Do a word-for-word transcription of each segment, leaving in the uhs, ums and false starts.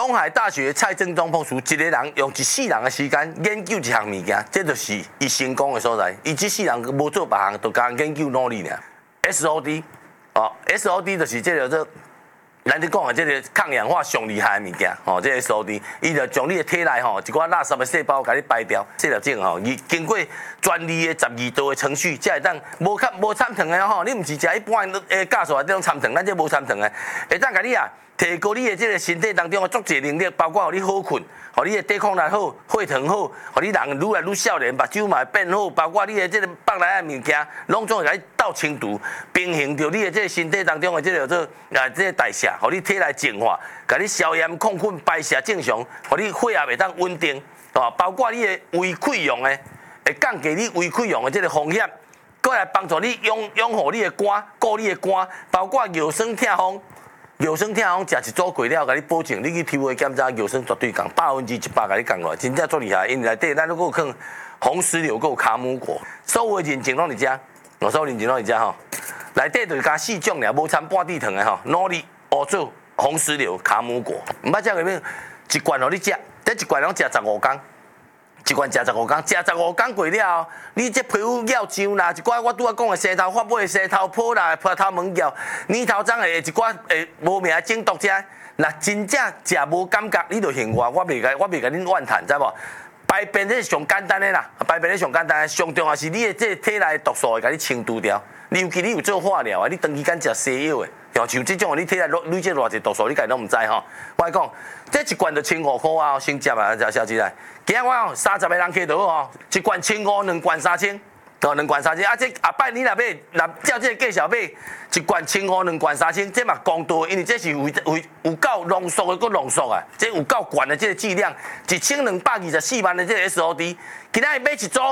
东海大学蔡正中博士一个人用一世人的时间研究一项物件，这就是伊成功的所在。伊一世人无做别项，就干研究努力尔。S O D 哦 ，S O D 就是这个做。咱咧讲的这个抗氧化上厉害的物件，吼，这个 S O D， 伊就将你的体内吼一寡垃圾的细胞，甲你排掉。这条症吼，伊经过专利的十二道的程序，才会当无较无参糖的吼，你毋是食一般诶酵素啊这种参糖，咱这无参糖的，会当甲你啊提高你的这个身体当中的足济能力，包括互你好困，互你的抵抗力好，血糖好，互你人愈来愈少年，目睭嘛会变好，包括你的这个放内的物件，拢总会甲你斗清除，平衡着你的这个身体当中的这个做啊这个代谢。互你体内净化，甲你消炎抗菌、排泄正常，互你血压会当稳定，哦，包括你的胃溃疡的，会降低你胃溃疡的这个风险，过来帮助你养养护你的肝、顾你的肝，包括药酸痛风，药酸痛风食一组过了，甲你保证你去抽的检查药酸绝对降，百分之一百甲你降落来，真正足厉害。因为内底咱如果有放红石榴、有卡姆果，所有的认证拢伫遮，我所有认证拢伫遮吼，内底就是加四种尔，无掺半滴糖的吼，努力。乌棗、红石榴、卡姆果，毋捌食过咩？一罐互你食，这一罐拢食十五天，一罐食十五天，食十五天过了后，你这皮肤咬痒啦，一寡我拄仔讲的生头发尾、生头泡啦、葡萄门咬、黏头脏的一寡诶无名的中毒者，若真正食无感觉，你就嫌我，我袂甲我袂甲恁怨叹，知无？排便这是上简单的啦，排便这上简单的，上重要是你的这体内毒素会甲你清除掉。尤其你有做化疗啊，你长期间食西药的。像像这种，你体内累积偌济毒素，你家己拢毋知吼。我来讲，这一罐就千五块啊，先接啊，小姐来。今日我讲三十个人客就好吼，一罐千五，两罐三千，哦，两罐三千。啊，这下摆你若买，若照这个计小买，一罐千五，两罐三千，这嘛公道，因为这是为为有够浓缩的，搁浓缩啊，这有够悬的这个剂量，一千两百二十四万的这个 S O D， 今仔日买一组，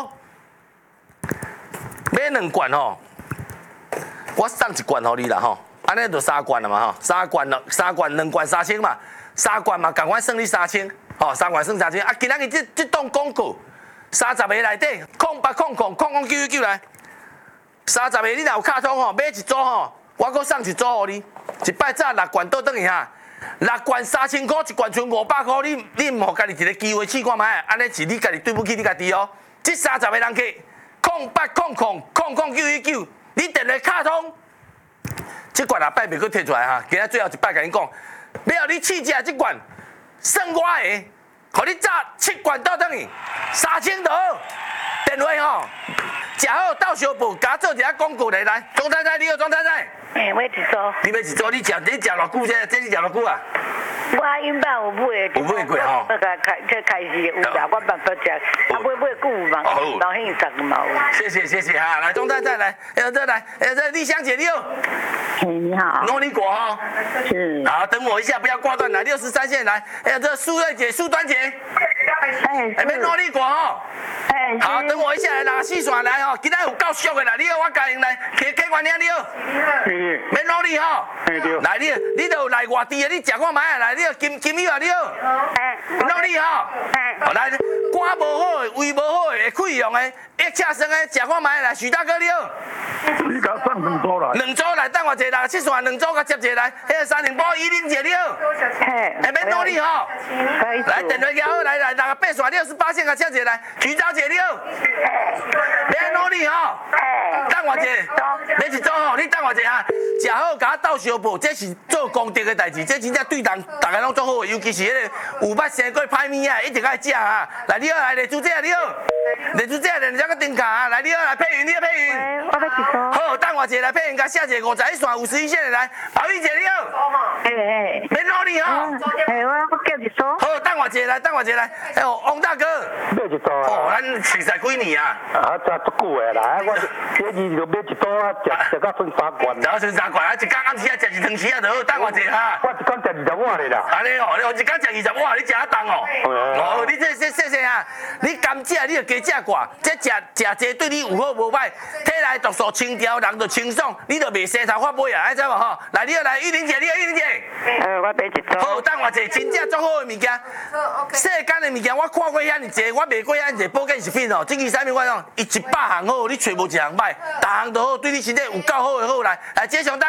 买两罐吼，我送一罐互你啦吼。安尼就三罐了嘛吼，三罐了，三罐两罐三千嘛，三罐嘛，赶快算你三千，吼，三罐算三千。啊，今仔日这这档广告，三十个内底，空八空空空空九九来，三十个你若有卡通吼，买一组吼，我搁送一组互你，一摆早六罐倒转去哈，六罐三千块，一罐剩五百块，你你毋互家己一个机会试看卖，安尼是你家己对不起你家己哦。这三十个人客，空八空空空空九九九，你电话卡通。这罐下摆袂阁摕出来哈，今仔最后一摆甲你讲，要你试食这罐，算我的，互你炸七罐倒转去，三千多，电话吼，食好到小报，甲做一下广告来来，庄太太你好，庄太太。 诶，买一组。 你买一组，你食你食偌久这？这你食偌久啊？ 我因爸有买的。 有买过吼。 那个开这开始有食，我办法食，啊买买久嘛，老兴十嘛有。 谢谢谢谢哈，来庄太太来，哎这来，哎这丽香姐你好。 嘿，你好。 努力果哈。 是。 好，等我一下，不要挂断，来六十三线来，哎这苏瑞姐、苏端姐。 哎。 哎，免努力果哈。 哎。 好，等我一下来拿四线来吼，今仔有够俗的啦，你好，我家人来，客客官兄你好。免努力吼。来你你都来外地的，你食看卖啊，来你好金金友啊你好。努力吼。好来，肝无好的、胃无好的、会溃疡的、腋下酸的，食看卖来，许大哥你好。 你甲送两组来。 两组来，等我一下，七线两组甲接一个来，迄个三零八依林姐你好。 嘿。 哎，免努力吼。来电话交好，来来，那个八线六十八线甲接一个来，徐小姐你好。免努力吼。等我一下，你一组吼，你等我一下，食好甲我斗相报，这是做功德的代志，这真正对人大家拢做好，尤其是迄个有捌生过歹物啊，一定爱食啊。来你好，来李珠姐你好，李珠姐连两个灯卡啊，来你好，来佩云你好佩云。 我要一组。 好，等我一下来佩云甲谢姐五十一线五十一线的来，宝玉姐你好。 嘿嘿。 免努力吼。 嘿，我我叫一组。 好，等我一下来，等我一下来，哎呦，王大哥。 买一组啊。 哦，咱熟识几年啊？ 啊，这足久的啦，我第二就买一组啊，食食到剩三罐。 食到剩三罐啊，一工暗时啊食一汤匙啊就好，等我一下哈。 我一工食二十碗嘞啦。 安尼哦，你一工食二十碗，你食啊重哦。哦，你这这谢谢啊，你甘食你就加食寡，这食食这对你有好无歹，体内毒素清掉，人就清爽，你就袂生头发尾啊，爱知无吼？来，你好来，玉玲姐，你好玉玲姐。 呃，我买一组。 好，等我一下，真正足好的物件。世间的物件我看过遐尼济，我卖过遐尼济保健食品哦。这个啥物我讲，伊一百项好，你找无一项歹，逐项都好，对你身体有够好的好来。来，这上单。